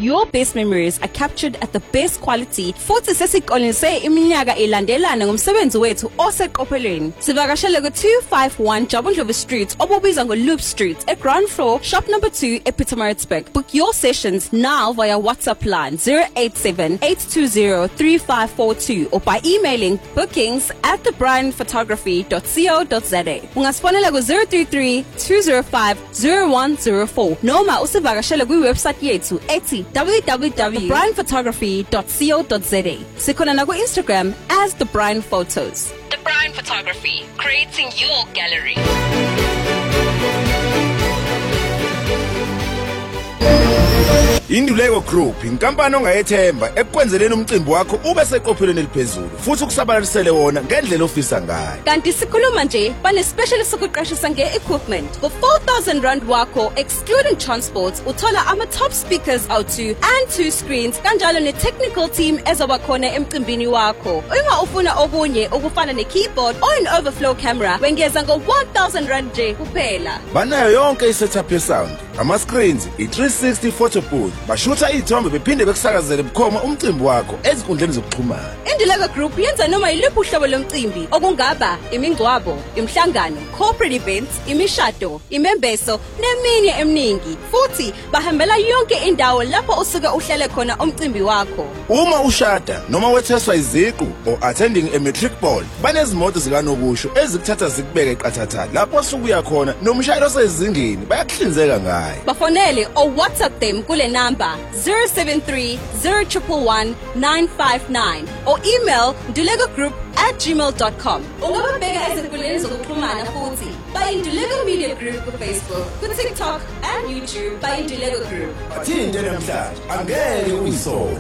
your best memories are captured at the best quality. Futhi sesiqolise iminyaka elandelana ngomsebenzi wethu oseqophelweni. Sivakashele ku251 Jabundlovu Street, obubizwa ngoLoop Street, at ground floor, shop number 2, Pietermaritzburg. Book your sessions now via WhatsApp line 087-820-3542 or by emailing bookings@thebrianphotography.co.za. Ungasfonela ku 033-205-0104 noma usivakashele kwiwebsite yethu ethi www.thebrianphotography.co.za. Sikhona na ku Instagram as The Brian Photos. The Brian Photography, creating your gallery. Induleko Group inkampani ongayethemba ekwenzeleni umcimbi wakho ube seqophelweni eliphezulu futhi ukusabalalisele wona ngendlela ofisa ngayo. Kanti sikhuluma nje bane specialist sokuqashisa nge-equipment for 4,000 rand wakho excluding transport uthola ama top speakers out2 and 2 screens kanjalo ne-technical team ezoba khona emcimbini wakho. Uma ufuna okunye okufana ne-keyboard or an overflow camera wengeza ngo-1,000 rand nje kuphela. Banayo yonke i-setup ye-sound, ama-screens, i-360 photo booth, bashutha ithombe bephinde bekusakazele bukhoma umcimbi wakho ezinkundleni zokuxhumana. Induleko Group yenza noma yiliphi uhlobo lomcimbi okungaba imingcwabo, imhlangano, corporate events, imishado, imembeso neminye eminingi. Futhi bahambela yonke indawo lapho usuke uhlele khona umcimbi wakho. Uma ushada noma wetheswa iziqu or attending a matric ball, banezimoto zikanokusho ezikuthatha zikubeke eqathatha lapho usukuya khona nomshayeli osezingeni bayakuhlinzeka ngayo. Bafonele or WhatsApp them kule number 073 011 959 or email ndulegogroup@gmail.com. Ungababheka ezinkundleni zokuxhumana futhi by Indulego Media Group ku Facebook, ku TikTok and YouTube by Indulego Group. Bathinte namhlanje angeke uyisole.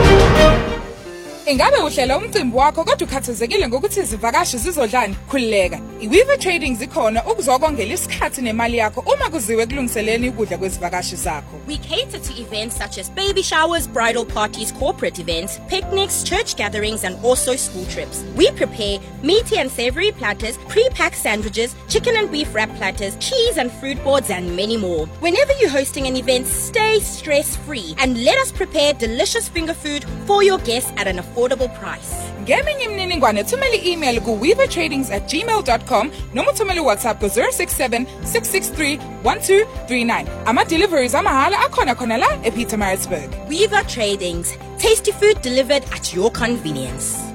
Ingabe uhlela umcimbi wakho kodwa ukhathazekile ngokuthi izivakashi zizodlani? Khulileka. iWeaver Trading zikhona ukuzokwongela isikhathi nemali yakho uma kuziwe kulungiseleni ukudla kwezivakashi zakho. We cater to events such as baby showers, bridal parties, corporate events, picnics, church gatherings, and also school trips. We prepare meaty and savory platters, pre-packed sandwiches, chicken and beef wrap platters, cheese and fruit boards, and many more. Whenever you're hosting an event, stay stress-free and let us prepare delicious finger food for your guests at an affordable price. Ngeminye imininingwane thumela i-email ku weavertradings@gmail.com noma thumela WhatsApp ku 067 663 1239. Ama deliveries amahala akhona khona la ePietermaritzburg. Weaver Tradings, tasty food delivered at your convenience.